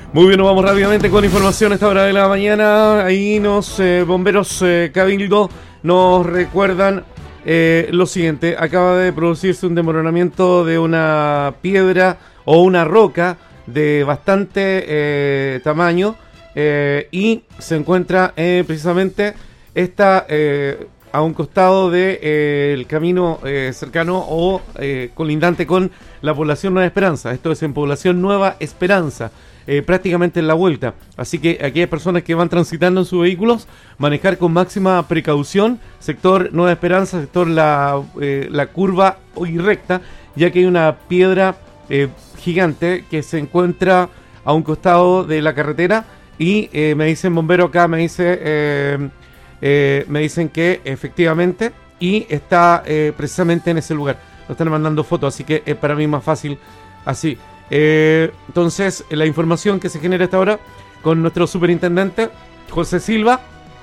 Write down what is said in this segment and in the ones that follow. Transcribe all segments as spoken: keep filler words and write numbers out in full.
Muy bien, nos vamos rápidamente con información a esta hora de la mañana. Ahí nos eh, bomberos eh, Cabildo nos recuerdan eh, lo siguiente. Acaba de producirse un desmoronamiento de una piedra o una roca de bastante eh, tamaño eh, y se encuentra eh, precisamente esta eh, a un costado del de, eh, camino eh, cercano o eh, colindante con la población Nueva Esperanza. Esto es en población Nueva Esperanza. Eh, prácticamente en la vuelta, así que aquellas personas que van transitando en sus vehículos, manejar con máxima precaución, sector Nueva Esperanza, sector la, eh, la curva y recta, ya que hay una piedra eh, gigante que se encuentra a un costado de la carretera y eh, me dicen bombero acá, me dice eh, eh, me dicen que efectivamente y está eh, precisamente en ese lugar, nos están mandando fotos, así que es para mí más fácil así. Eh, entonces, la información que se genera hasta ahora con nuestro superintendente José Silva,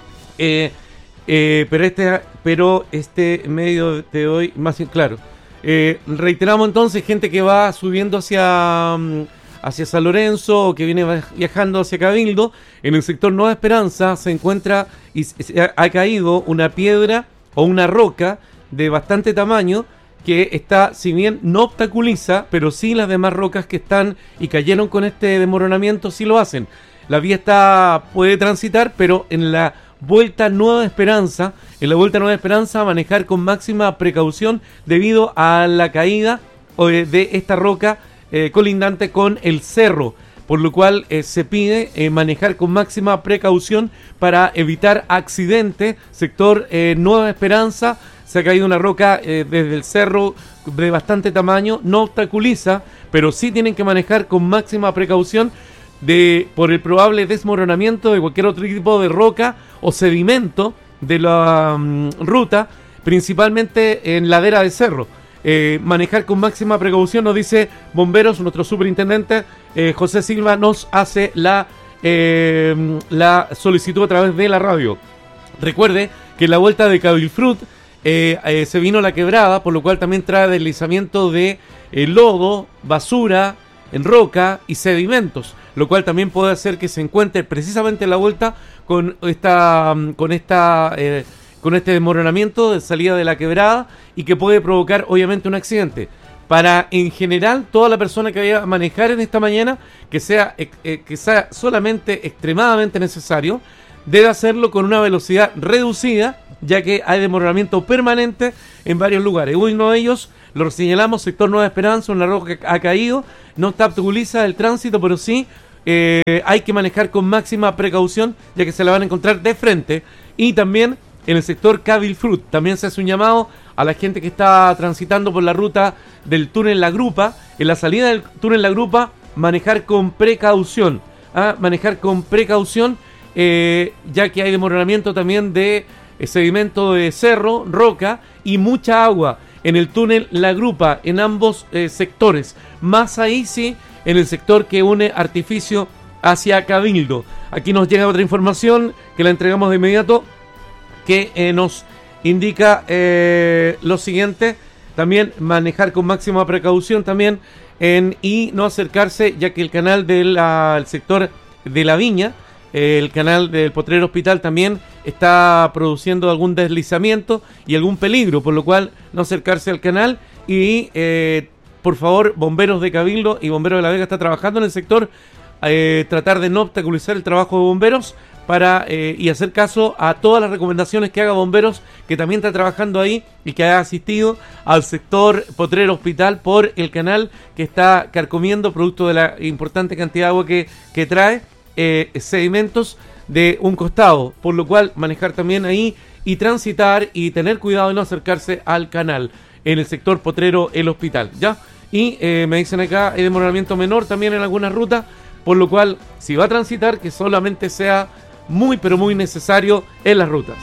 eh, eh, pero este pero este medio de hoy más claro. Eh, reiteramos entonces, gente que va subiendo hacia, hacia San Lorenzo o que viene viajando hacia Cabildo, en el sector Nueva Esperanza se encuentra y se ha caído una piedra o una roca de bastante tamaño, que está, si bien no obstaculiza, pero sí las demás rocas que están y cayeron con este desmoronamiento sí lo hacen. La vía está puede transitar, pero en la vuelta Nueva Esperanza, en la vuelta Nueva Esperanza, manejar con máxima precaución debido a la caída de esta roca eh, colindante con el cerro, por lo cual eh, se pide eh, manejar con máxima precaución para evitar accidente. Sector eh, Nueva Esperanza. Se ha caído una roca eh, desde el cerro de bastante tamaño, no obstaculiza, pero sí tienen que manejar con máxima precaución de por el probable desmoronamiento de cualquier otro tipo de roca o sedimento de la um, ruta, principalmente en ladera de cerro. Eh, manejar con máxima precaución, nos dice bomberos, nuestro superintendente eh, José Silva nos hace la, eh, la solicitud a través de la radio. Recuerde que en la vuelta de Cabilfrut Eh, eh, se vino la quebrada, por lo cual también trae deslizamiento de eh, lodo, basura, en roca y sedimentos, lo cual también puede hacer que se encuentre precisamente en la vuelta con esta, con esta, eh, con este desmoronamiento de salida de la quebrada y que puede provocar obviamente un accidente. Para en general toda la persona que vaya a manejar en esta mañana, que sea, eh, que sea solamente extremadamente necesario, debe hacerlo con una velocidad reducida, ya que hay desmoronamiento permanente en varios lugares. Uno de ellos, lo señalamos, sector Nueva Esperanza, una roca que ha caído, no obstaculiza el tránsito, pero sí eh, hay que manejar con máxima precaución, ya que se la van a encontrar de frente. Y también en el sector Cabilfrut, también se hace un llamado a la gente que está transitando por la ruta del túnel La Grupa, en la salida del túnel La Grupa, manejar con precaución, ¿ah? manejar con precaución, eh, ya que hay desmoronamiento también de sedimento de cerro, roca y mucha agua en el túnel La Grupa, en ambos eh, sectores, más ahí sí en el sector que une Artificio hacia Cabildo. Aquí nos llega otra información que la entregamos de inmediato, que eh, nos indica eh, lo siguiente: también manejar con máxima precaución también en, y no acercarse, ya que el canal del uh, sector de la Viña, el canal del Potrero Hospital también está produciendo algún deslizamiento y algún peligro, por lo cual no acercarse al canal y eh, por favor, bomberos de Cabildo y bomberos de La Vega está trabajando en el sector, eh, tratar de no obstaculizar el trabajo de bomberos para eh, y hacer caso a todas las recomendaciones que haga bomberos, que también está trabajando ahí y que ha asistido al sector Potrero Hospital por el canal que está carcomiendo producto de la importante cantidad de agua que, que trae. Eh, sedimentos de un costado, por lo cual manejar también ahí y transitar y tener cuidado de no acercarse al canal en el sector Potrero El Hospital, ¿ya? Y eh, me dicen acá, hay desmoronamiento menor también en algunas rutas, por lo cual si va a transitar, que solamente sea muy pero muy necesario en las rutas.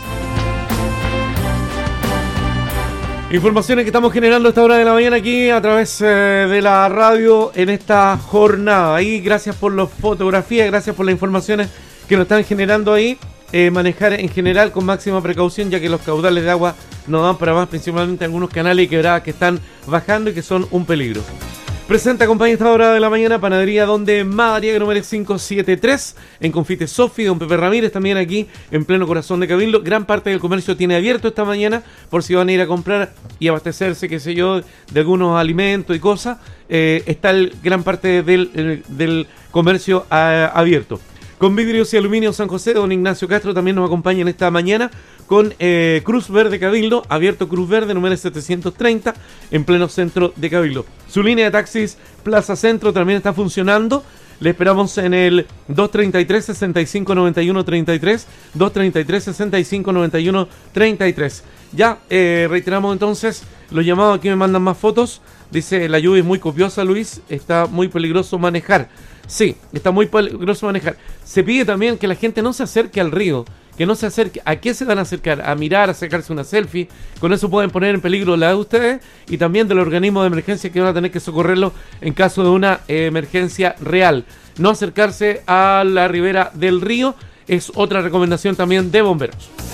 Informaciones que estamos generando a esta hora de la mañana aquí a través eh, de la radio en esta jornada. Ahí, gracias por las fotografías, gracias por las informaciones que nos están generando ahí. Eh, manejar en general con máxima precaución, ya que los caudales de agua no dan para más, principalmente algunos canales y quebradas que están bajando y que son un peligro. Presenta, acompaña esta hora de la mañana, Panadería Donde Madariaga número quinientos setenta y tres, en Confite Sofi, don Pepe Ramírez, también aquí en pleno corazón de Cabildo. Gran parte del comercio tiene abierto esta mañana, por si van a ir a comprar y abastecerse, qué sé yo, de algunos alimentos y cosas. Eh, está el, gran parte del, el, del comercio a, abierto. Con Vidrios y Aluminio San José, don Ignacio Castro también nos acompaña en esta mañana con eh, Cruz Verde Cabildo, abierto Cruz Verde número setecientos treinta, en pleno centro de Cabildo. Su línea de taxis Plaza Centro también está funcionando. Le esperamos en el dos treinta y tres, sesenta y cinco noventa y uno treinta y tres, dos treinta y tres, sesenta y cinco noventa y uno treinta y tres. Ya, eh, reiteramos entonces los llamados. Aquí me mandan más fotos. Dice, la lluvia es muy copiosa, Luis, está muy peligroso manejar. Sí, está muy peligroso manejar. Se pide también que la gente no se acerque al río, que no se acerque. ¿A qué se van a acercar? A mirar, a sacarse una selfie. Con eso pueden poner en peligro la de ustedes y también del organismo de emergencia, que van a tener que socorrerlo en caso de una eh, emergencia real. No acercarse a la ribera del río es otra recomendación también de bomberos.